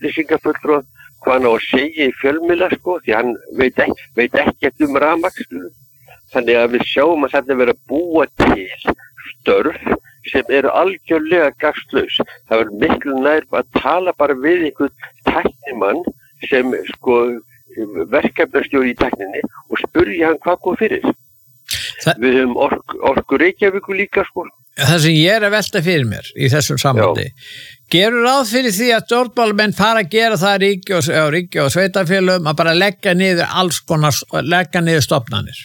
upplýsingafulltrúa hvað hann á að segja í fjölmiðla sko, því hann veit ekkert rafmagn sko. Þannig að við sjáum að þetta vera að búa til störf sem eru algjörlega gagnslaus. Það er miklu nær að tala bara við einhvern tæknimann sem sko verkefnastjóri í tækninni og spurja hann hvað kom fyrir. Við höfum orku Reykjavíkur líka sko. Það sem ég að velta fyrir mér í þessum sambandi, gerur ráð fyrir því að stjórnmálamenn fara að gera það ríki og sveitarfélögum að bara leggja niður stofnanir.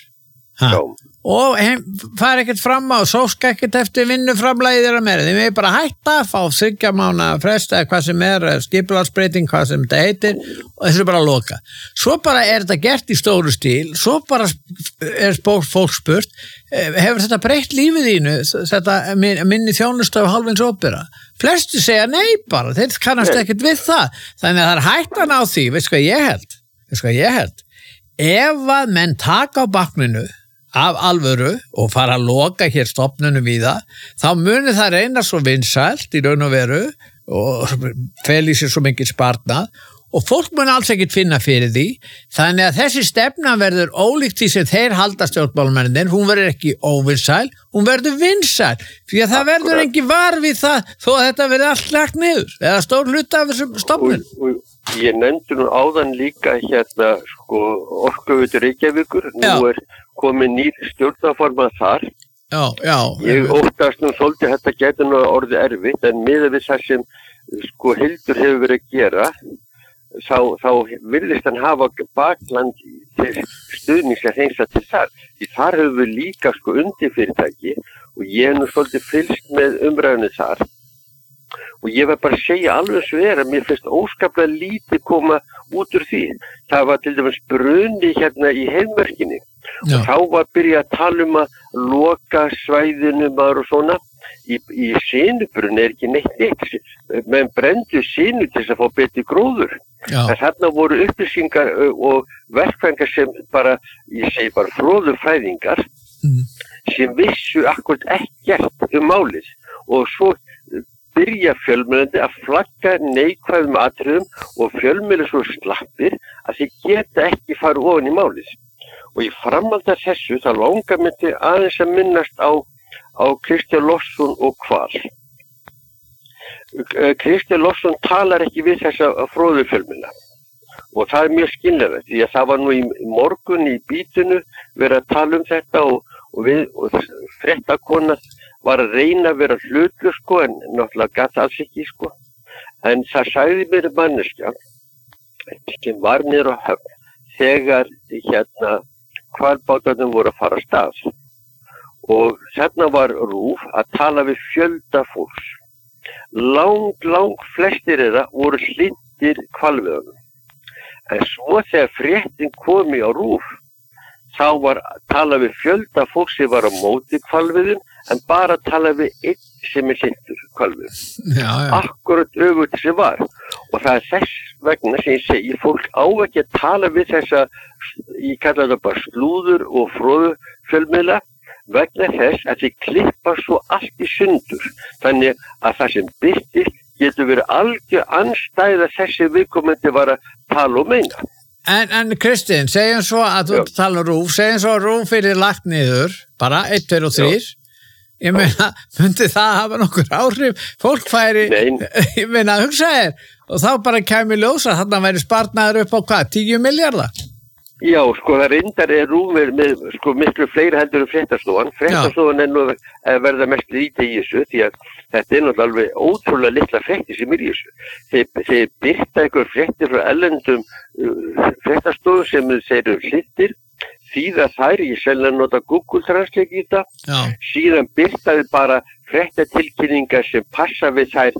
Og fara ekkert fram á, sóska ekkert eftir vinnuframlagið þeirra meira. Þeim er bara hætta að fá 3 mánaða frest eða hvað sem skipulagsbreyting, hvað sem þetta heitir, og þessu bara að loka. Svo bara þetta gert í stóru stíl, svo bara fólk spurt, hefur þetta breytt lífið þínu, þetta minni þjónustu af hálfins ópera? Flesti segja nei bara, þeir kannast ekkert við það. Þannig að það hættan á því, veist hvað ég held? Ef að menn taka á bakninu af alvöru og fara að loka hér stofnunum við þá muni það reyna svo vinsælt í raun og veru og feli sér svo mikið sparnað og fólk mun alls ekkert finna fyrir því, þannig að þessi stefna verður ólíkt því sem þeir halda stjórnmálamennir, hún verður ekki óvinsæl, hún verður vinsæl, því að það verður ekki var við það þó að þetta verður allt lagt niður, eða stór hluta af þessum stofnun. Ég nefndi nú áðan líka hérna sko Orkuveitu Reykjavíkur, nú er komið nýr stjórnarformaður þar. Já. Ég óttast nú svolítið þetta getur nú orðið erfitt, en miðað við það sem sko Hildur hefur verið að gera, þá virðist hann hafa bakland til stuðnings að hreinsa til þar. Því þar höfum við líka sko undirfyrirtæki og ég hef nú svolítið fylgst með umræðunni þar. Og ég var bara að segja alveg svo að mér finnst óskaplega lítið koma út úr því. Það var til dæmis bruni hérna í Heiðmörkinni og þá var byrjað að tala að loka svæðinu og svona. Í sinubrunni ekki neitt. Menn brendu sinu til þess að fá betri gróður. En þarna voru upplýsingar og verkfræðingar sem bara, ég segi bara fróðufræðingar sem vissu akkúrat ekkert málið og svo byrja fjölmiðlandi að flagga neikvæðum atriðum og fjölmiðlar svo slappir að þeir geta ekki farið ofan í málið. Og í framhaldi af þessu þá langar mig til aðeins að minnast á Kristján Loftsson og Hval. Kristján Loftsson talar ekki við þessa fróðu fjölmiðla og það er mjög skiljanlegt því að það var nú í morgun í Bítinu verið að tala þetta og fréttakona var að reyna að vera hlutlaus sko, en náttúrulega gat alls ekki sko. En það sagði mér manneskja sem var niður á Höfn þegar hérna hvalbátarnir voru að fara af stað. Og þarna var RÚV að tala við fjölda fólks. Lang flestir þeirra voru hlynntir hvalveiðunum. En svo þegar fréttin komi á RÚV, þá var talað við fjölda fólks sem var á móti hvalveiðum, en bara talað við einn sem hlynntur hvalveiðum. Akkurat öfugt sem var. Og það er þess vegna sem ég segi, fólk á ekki að tala við þessa, ég kalla þetta bara slúður og fróðu fjölmiðla, vegna þess að þið klippa svo allt í sundur. Þannig að það sem birtist getur verið algjör andstæða þessi viðkomandi var að tala og meina. En Kristinn, segjum svo að þú tala RÚV, segjum svo að RÚV fyrir lagt niður, bara 1, 2 og 3. Ég meina, myndi það hafa nokkur áhrif? Fólk færi, ég meina, hugsa þér, og þá bara kæmi ljósa, þarna væri sparnaður upp á hvað, 10 milljarða? Já, sko það reyndar RÚV með sko miklu fleiri heldur fréttastofan. Fréttastofan er nú að verða mest lítið í þessu því að þetta er náttúrulega alveg ótrúlega litla fréttir sem er í þessu. Þeir birta einhver fréttir frá erlendum fréttastofum sem þeir eru hlynntir, þýða þær, ég selja nota Google Translate í þetta, síðan birtaði bara fréttatilkynningar sem passa við þær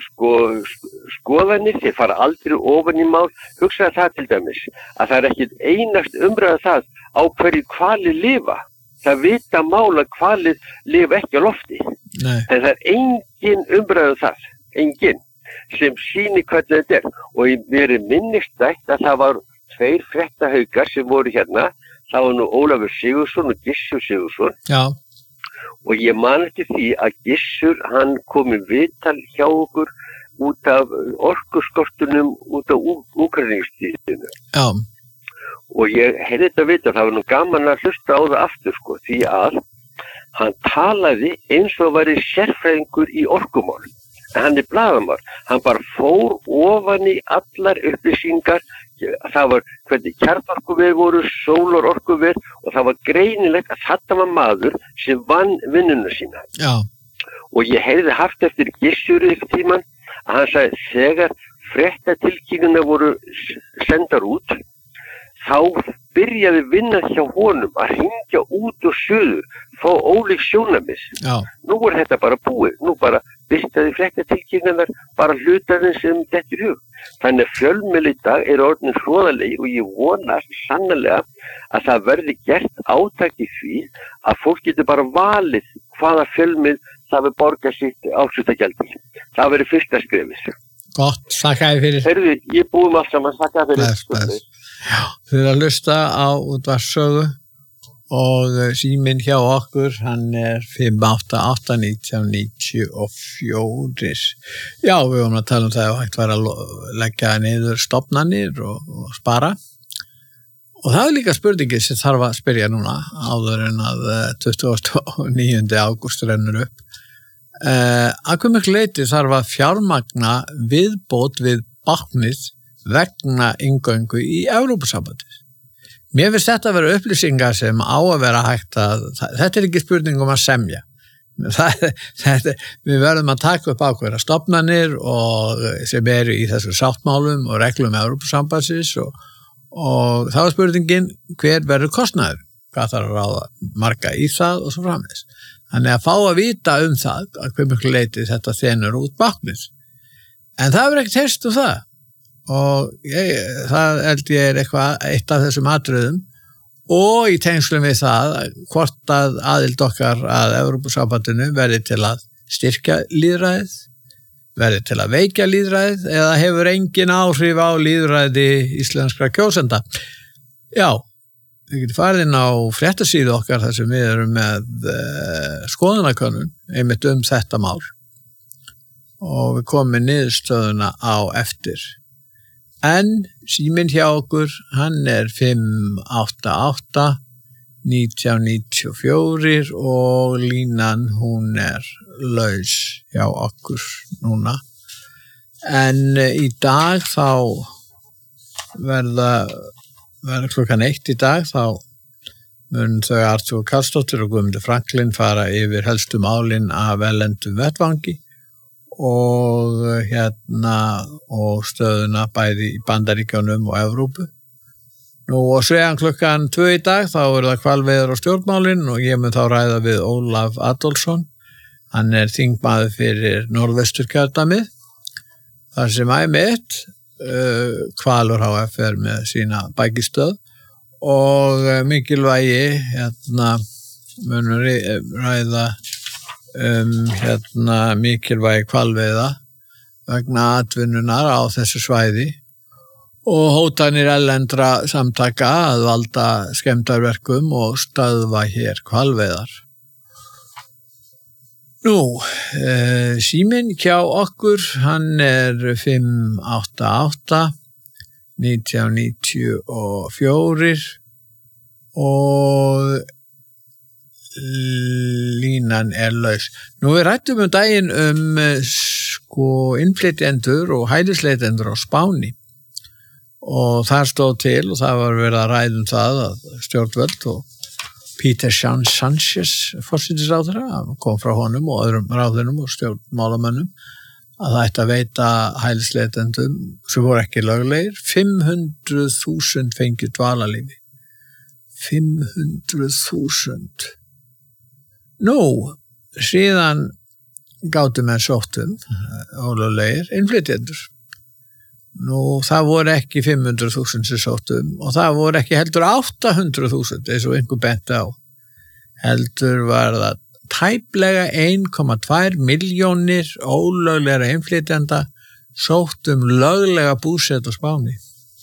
skoðanir, þeir fara aldrei ofan í mál. Hugsaðu það til dæmis, að það er ekkert einast umræða það á hverju hvalir lifa. Það vita mál að hvalir lifa ekki á lofti. Nei. En það er engin umræða það, engin, sem sýnir hvernig þetta er. Og mér er minnistætt að það var 2 fréttahaugar sem voru hérna. Það var nú Ólafur Sigurðsson og Gissur Sigurðsson. Já. Og ég man eftir því að Gissur, hann kom í viðtal hjá okkur út af orkuskortunum út á Úkraínustíðinu. Já. Og ég heyrði þetta vita, það var nú gaman að hlusta á það aftur, sko, því að hann talaði eins og væri sérfræðingur í orkumál. En hann blaðamaður. Hann bara fór ofan í allar upplýsingar. Það var hvernig kjarnorkuver voru, sólarorkuver og það var greinilegt að þetta var maður sem vann vinnuna sína. Já. Og ég heyrði haft eftir Gissuri ykkur tíman að hann sagði þegar fréttatilkynningar voru sendar út, þá byrjaði vinna hjá honum að hringja út og suður, fá ólík sjónarmis. Já. Nú er þetta bara búið, nú bara birtaði fréttatilkynningar bara hlutarnir sem þetta hug. Þannig að fjölmiðl í dag er orðin hroðalegi og ég vona sannarlega að það verði gert átak í því að fólk getur bara valið hvaða fjölmiðl það vil borga sitt áskriftargjaldið. Það verður fyrsta skrefis. Gott, þakka þér fyrir. Heyrðu, ég búum allt saman, þakka fyrir. Bless. Já, þið að hlusta á útvarpssögu og síminn hjá okkur, hann er 588-1994. Já, við vorum að tala um það að hægt var að leggja niður stofnanir og spara. Og það er líka spurningin sem þarf að spyrja núna áður en að 29. ágúst rennur upp. Að hve miklu leyti þarf að fjármagna viðbót við báknið vegna inngöngu í Evrópusambandið. Mér finnst þetta að vera upplýsingar sem á að vera hægt að, þetta er ekki spurning um að semja. Við verðum að taka upp ákveðra stofnanir og sem eru í þessu sáttmálum og reglum Evrópusambandsins og þá er spurningin hver verður kostnaður, hvað þarf að ráða marga í það og svo framvegis. Þannig að fá að vita um það að hve miklu leyti þetta þenur út báknið. En það er ekkert heyrst um það. Og það held ég er eitt af þessum atriðum og í tengslum við það hvort að aðild okkar að Evrópusambandinu verði til að styrkja lýðræðið, verði til að veikja lýðræðið eða hefur engin áhrif á lýðræði íslenskra kjósenda. Já, við getum farið inn á fréttasíðu okkar þar sem við erum með skoðanakönnun einmitt þetta mál og við komum með niðurstöðuna á eftir. En síminn hjá okkur, hann er 588-1994 og línan hún er laus hjá okkur núna. En í dag þá verða klukkan 1 í dag, þá mun þau Arthur Karlsdóttir og Guðmundur Franklin fara yfir helstu málin af erlendum vettvangi og og stöðuna bæði í Bandaríkjunum og Evrópu. Nú og svegan klukkan 2 í dag þá það hvalveiðar og stjórnmálin og ég mun þá ræða við Ólaf Adolfsson. Hann er þingmaður fyrir Norðvesturkjördæmið. Þar sem æmitt Hvalur HF er með sína bækistöð og mikilvægi munum ræða mikilvægi hvalveiða vegna atvinnunar á þessu svæði og hótanir erlendra samtaka að valda skemmdarverkum og stöðva hér hvalveiðar. Nú, síminn hjá okkur, hann er 588-1994 og línan er laus. Nú við rættum daginn innflytjendur og hælisleitendur á Spáni og þar stóð til og það var verið að ræða það að stjórnvöld og Peter Sánchez forsætisráðherra kom frá honum og öðrum ráðherrum og stjórnmálamönnum að það ætti að veita hælisleitendum sem voru ekki löglegir 500.000 fengið dvalarleyfi. 500.000. Nú, síðan gátu menn sóttum ólöglegir innflytjendur. Nú, það voru ekki 500.000 sem sóttum og það voru ekki heldur 800.000 eins og einhver benti á. Heldur var það tæplega 1,2 milljónir ólöglegra innflytjenda sóttum löglega búsett á Spáni.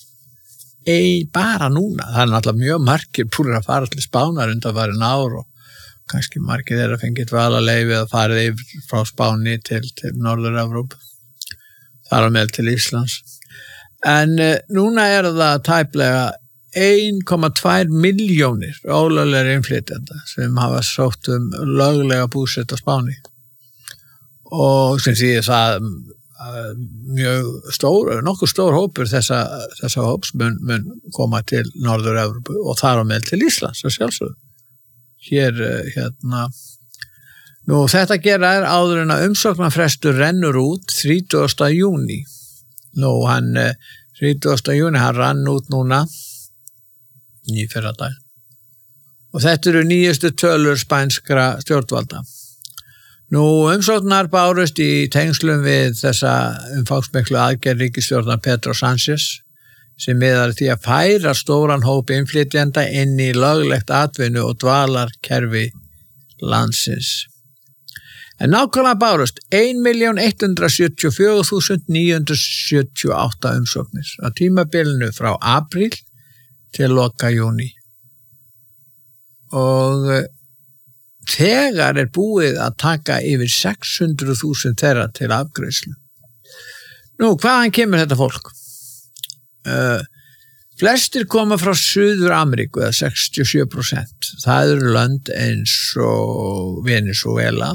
Bara núna. Það er náttúrulega mjög margir búin að fara til Spánar undanfarin ár og kannski margir þeirra fengið dvalarleyfi að fara yfir frá Spáni til Norður-Evrópu. Þar á meðal til Íslands. En núna það tæplega 1,2 milljónir ólöglegir innflytjenda sem hafa sótt löglega búsett á Spáni og sem því það nokkuð stór hópur þessa hóps mun koma til Norður-Evrópu og þar á meðal til Íslands að sjálfsögðu. Hér nú þetta gera áður en að umsóknarfrestur rennur út 30. júní. Nú 30. júní hann rann út núna í fyrradag. Og þetta eru nýjustu tölur spænskra stjórnvalda. Nú umsóknar bárust í tengslum við þessa umfangsmiklu aðgerð ríkisstjórnar Pedro Sánchez sem miðar því að færa stóran hóp innflytjenda inn í löglegt atvinnu og dvalarkerfi landsins. En nákvæmlega bárust 1.174.978 umsóknir á tímabilinu frá apríl til loka júní. Og þegar búið að taka yfir 600.000 þeirra til afgreiðslu. Nú, hvaðan kemur þetta fólk? Flestir koma frá Suður-Ameríku, eða 67%. Það eru lönd eins og Venezuela,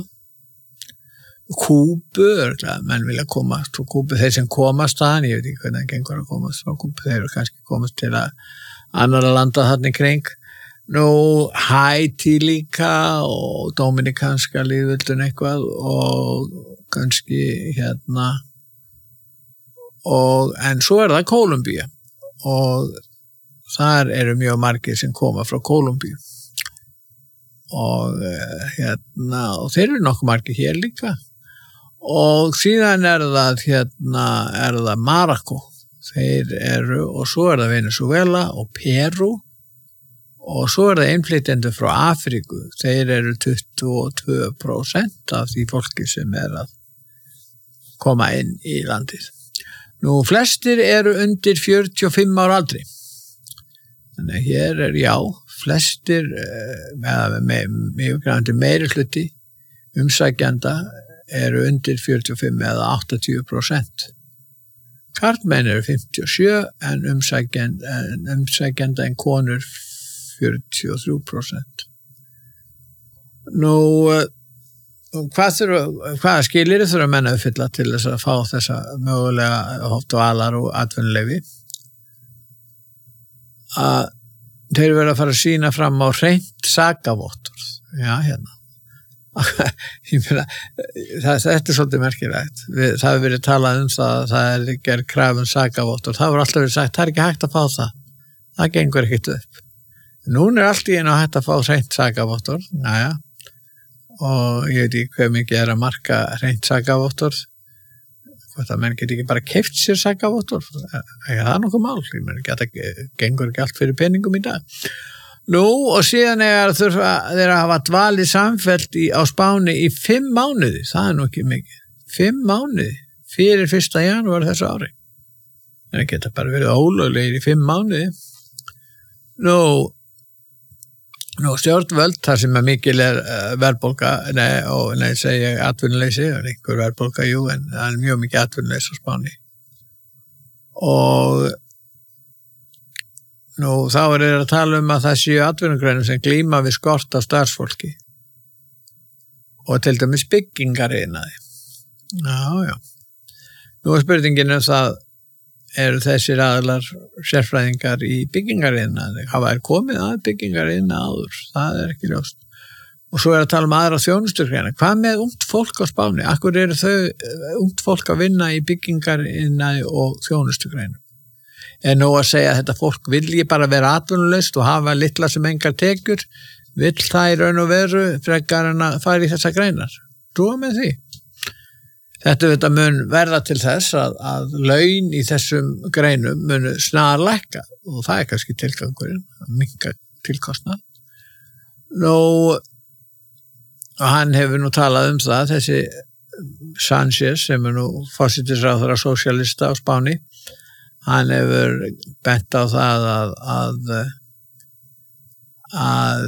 Kúbu, menn vilja komast frá Kúbu, þeir sem komast þaðan, ég veit ekki hvernig það gengur að komast frá Kúbu, þeir eru kannski komast til að annara landa þarna í kring. Nú, Haiti líka og Dominikanska lýðveldin eitthvað og kannski en svo það Kólumbía og þar eru mjög margir sem koma frá Kólumbíu og og þeir eru nokkuð margir hér líka og síðan það Marokko, þeir eru og svo það Venezuela og Peru og svo það innflytjendur frá Afríku, þeir eru 22% af því fólki sem að koma inn í landið. Nú, flestir eru undir 45 ára aldri. Þannig að hér flestir með meiri hluti umsækjanda eru undir 45 eða 80%. Karlmenn eru 57 en umsækjanda en konur 43%. Nú, hvað skilir þurfa menn að uppfylla til þess að fá þessa mögulega dvalar og atvinnuleyfi? Að þeir verða að fara að sýna fram á hreint sakavottorð. Já, þetta svolítið merkilegt. Það hefur verið talað það gerð krafum sakavottorð. Það hefur alltaf verið sagt, það ekki hægt að fá það. Það gengur ekkert upp. Núna allt í einu hægt að fá hreint sakavottorð. Næja. Og ég veit ekki hvað mikið að marka hreint sakavottorð. Hvort að menn geti ekki bara keypt sér sakavottorð. Það nokkuð mál. Þetta gengur ekki allt fyrir peningum í dag. Nú, og síðan þurfa þeir að hafa dvalið samfellt á Spáni í 5 mánuði. Það nú ekki mikið. 5 mánuði fyrir 1. janúar þessu ári. Það geta bara verið ólöglegir í 5 mánuði. Nú, stjórnvöld, þar sem mikil verðbólga, segi ég atvinnuleysi, einhver verðbólga, en það mjög mikið atvinnuleysi á Spáni. Og nú, þá þeir að tala að það séu atvinnugreinum sem glíma við skort á starfsfólki og til dæmis byggingariðnaði. Já. Nú spurningin það eru þessir aðlar sérfræðingar í byggingariðnaði. Hafa komið að byggingariðnaði áður? Það ekki ljóst. Og svo að tala aðra þjónustugreina. Hvað með ungt fólk á Spáni? Akkur eru þau ungt fólk að vinna í byggingariðnaði og þjónustugreina? Nú að segja að þetta fólk vilji bara vera atvinnulaust og hafa litla sem engar tekjur, vill það í raun og veru frekar en að fara í þessa greinar. Trúa með því. Þetta mun verða til þess að laun í þessum greinum munu snarlækka og það kannski tilgangurinn, að minnka tilkostnað. Nú, og hann hefur nú talað það, þessi Sánchez sem nú forsætisráðherra sósíalista á Spáni, hann hefur bent á það að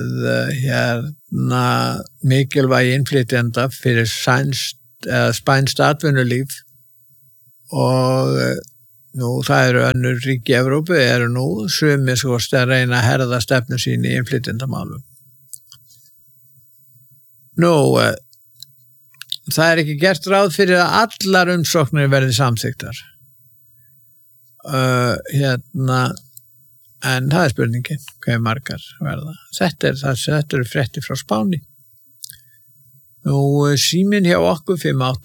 mikilvægi innflytjenda fyrir spænst atvinnulíf og Nú, það eru önnur ríki í Evrópu eru nú sumir svo að reyna að herða stefnu sín í innflytjendamálum. Nú, það er ekki gert ráð fyrir að allar umsóknir verði samþykktar. En það er spurningin, hvað margar verða. Þetta eru fréttir frá Spáni. Nú, síminn hjá okkur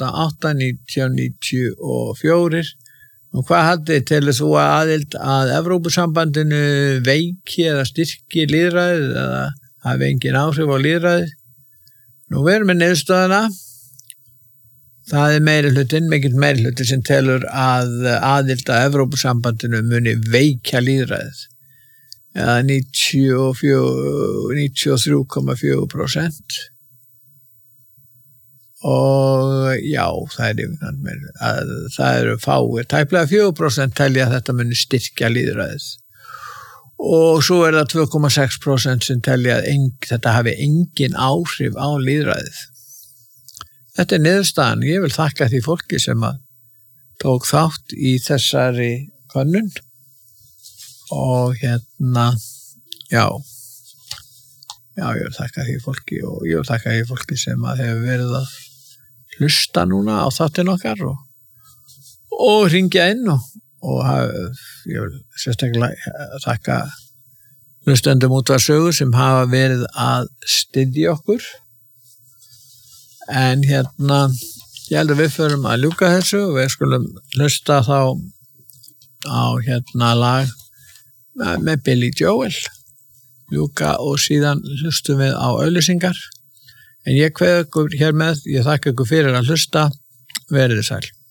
588-1994. Nú, hvað haldið til þú aðild að Evrópusambandinu veiki eða styrki lýðræðið eða hafi engin áhrif á lýðræðið? Nú, við erum með niðurstöðuna. Það er mikill meirihluti sem telur að aðild að Evrópusambandinu muni veikja lýðræðið. Eða 93,4%. Og já, það eru fáir, tæplega 4% telja að þetta muni styrkja lýðræðið. Og svo er það 2,6% sem telja að þetta hafi engin áhrif á lýðræðið. Þetta er niðurstaðan. Ég vil þakka því fólki sem að tók þátt í þessari könnun. Og já, ég vil þakka því fólki og ég vil þakka því fólki sem að hefur verið að hlusta núna á þáttinn okkar og hringja inn og ég vil sérstaklega þakka hlustendum Útvarpssögu sem hafa verið að styðja okkur. En ég held að við förum að ljúka þessu og við skulum hlusta þá á lag með Billy Joel. Ljúka og síðan hlustum við á auglýsingar. En ég kveð ykkur hér með, ég þakka ykkur fyrir að hlusta, verið sæl.